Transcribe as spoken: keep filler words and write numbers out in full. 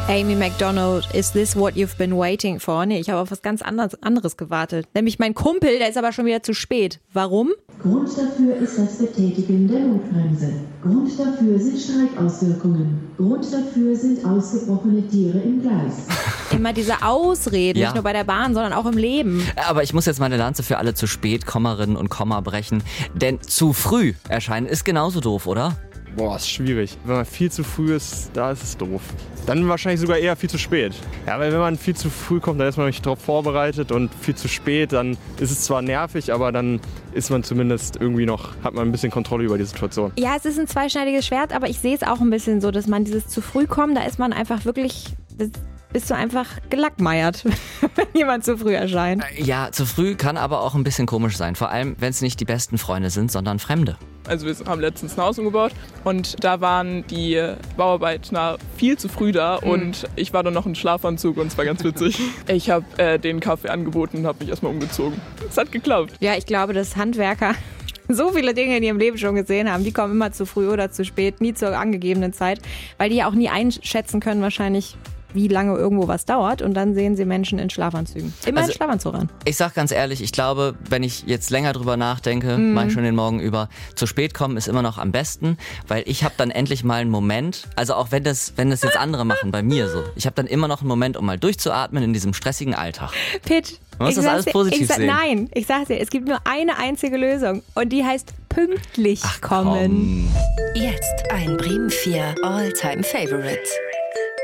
Amy Macdonald, is this what you've been waiting for? Nee, ich habe auf was ganz anderes, anderes gewartet. Nämlich mein Kumpel, der ist aber schon wieder zu spät. Warum? Grund dafür ist das Betätigen der Notbremse. Grund dafür sind Streikauswirkungen. Grund dafür sind ausgebrochene Tiere im Gleis. Immer diese Ausreden, Ja. nicht nur bei der Bahn, sondern auch im Leben. Aber ich muss jetzt meine Lanze für alle zu spät Kommerinnen und Komma brechen. Denn zu früh erscheinen ist genauso doof, oder? Boah, ist schwierig. Wenn man viel zu früh ist, da ist es doof. Dann wahrscheinlich sogar eher viel zu spät. Ja, weil wenn man viel zu früh kommt, dann ist man nicht darauf vorbereitet und viel zu spät, dann ist es zwar nervig, aber dann ist man zumindest irgendwie noch, hat man ein bisschen Kontrolle über die Situation. Ja, es ist ein zweischneidiges Schwert, aber ich sehe es auch ein bisschen so, dass man dieses zu früh kommen, da ist man einfach wirklich, das bist du einfach gelackmeiert, wenn jemand zu früh erscheint. Ja, zu früh kann aber auch ein bisschen komisch sein. Vor allem, wenn es nicht die besten Freunde sind, sondern Fremde. Also wir haben letztens ein Haus umgebaut und da waren die Bauarbeiter viel zu früh da und ich war dann noch in Schlafanzug und es war ganz witzig. Ich habe äh, den Kaffee angeboten und habe mich erstmal umgezogen. Es hat geklappt. Ja, ich glaube, dass Handwerker so viele Dinge in ihrem Leben schon gesehen haben. Die kommen immer zu früh oder zu spät, nie zur angegebenen Zeit, weil die ja auch nie einschätzen können wahrscheinlich, wie lange irgendwo was dauert und dann sehen sie Menschen in Schlafanzügen. Immer Also, in Schlafanzug ran. Ich sag ganz ehrlich, ich glaube, wenn ich jetzt länger drüber nachdenke, mhm. mache ich schon den Morgen über, zu spät kommen ist immer noch am besten, weil ich habe dann endlich mal einen Moment, also auch wenn das, wenn das jetzt andere machen, bei mir so, ich habe dann immer noch einen Moment, um mal durchzuatmen in diesem stressigen Alltag. Pitt, Du musst ich das alles dir- positiv ich sag, sehen. Nein, ich sag's dir, es gibt nur eine einzige Lösung und die heißt pünktlich Ach, kommen. komm. Jetzt ein Bremen vier All-Time Favorites.